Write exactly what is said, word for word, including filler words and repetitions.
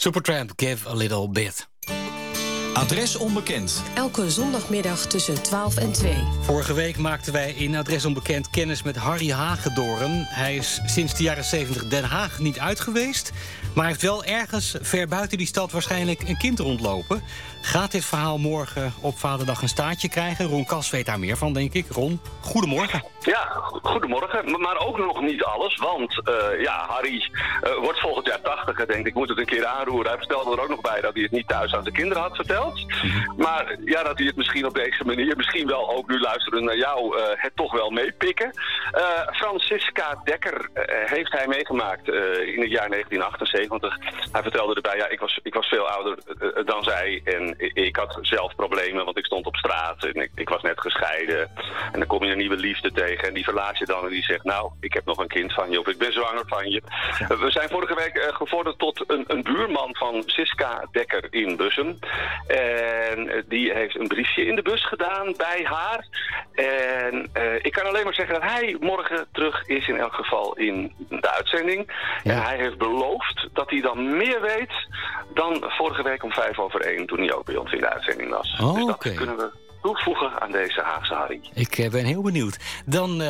Supertramp, Give a Little Bit. Adres Onbekend. Elke zondagmiddag tussen twaalf en twee. Vorige week maakten wij in Adres Onbekend kennis met Harry Hagedoorn. Hij is sinds de jaren zeventig Den Haag niet uit geweest, maar heeft wel ergens ver buiten die stad waarschijnlijk een kind rondlopen. Gaat dit verhaal morgen op Vaderdag een staartje krijgen? Ron Kas weet daar meer van, denk ik. Ron, goedemorgen. Ja, goedemorgen. Maar ook nog niet alles, want uh, ja, Harry uh, wordt volgend jaar tachtig. Denk ik, moet het een keer aanroeren. Hij vertelde er ook nog bij dat hij het niet thuis aan zijn kinderen had verteld. Maar ja, dat hij het misschien op deze manier, misschien wel ook nu luisteren naar jou, uh, het toch wel meepikken. Uh, Francisca Dekker uh, heeft hij meegemaakt uh, in het jaar negentien achtenzeventig. Hij vertelde erbij, ja, ik was, ik was veel ouder uh, dan zij en ik had zelf problemen, want ik stond op straat en ik, ik was net gescheiden. En dan kom je een nieuwe liefde tegen en die verlaat je dan en die zegt, nou, ik heb nog een kind van je of ik ben zwanger van je. Uh, we zijn vorige week uh, gevorderd tot een, een buurman van Siska Dekker in Bussum. En uh, die heeft een briefje in de bus gedaan bij haar. En uh, ik kan alleen maar zeggen dat hij morgen terug is in elk geval in de uitzending. Ja. En hij heeft beloofd dat hij dan meer weet dan vorige week om vijf over één toen hij ook bij ons in de uitzending was. Oh, dus dat okay. kunnen we toevoegen aan deze Haagse Harry. Ik uh, ben heel benieuwd. Dan... Uh...